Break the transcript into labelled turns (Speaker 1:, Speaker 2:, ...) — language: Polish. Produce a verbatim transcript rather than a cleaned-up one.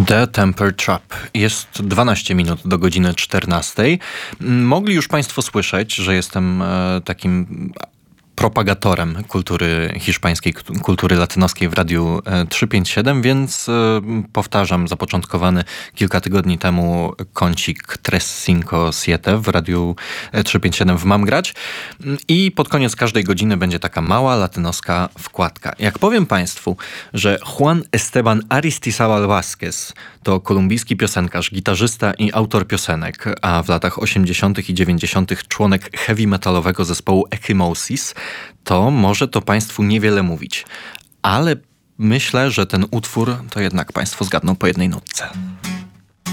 Speaker 1: The Temper Trap. Jest dwanaście minut do godziny czternastej. Mogli już Państwo słyszeć, że jestem e, takim propagatorem kultury hiszpańskiej, kultury latynoskiej w Radiu trzysta pięćdziesiąt siedem, więc powtarzam zapoczątkowany kilka tygodni temu kącik Tres Cinco Siete w Radiu trzysta pięćdziesiąt siedem w Mam Grać i pod koniec każdej godziny będzie taka mała latynoska wkładka. Jak powiem Państwu, że Juan Esteban Aristizábal Vázquez to kolumbijski piosenkarz, gitarzysta i autor piosenek, a w latach osiemdziesiątych i dziewięćdziesiątych członek heavy metalowego zespołu Ecchymosis, to może to Państwu niewiele mówić. Ale myślę, że ten utwór to jednak Państwo zgadną po jednej nutce.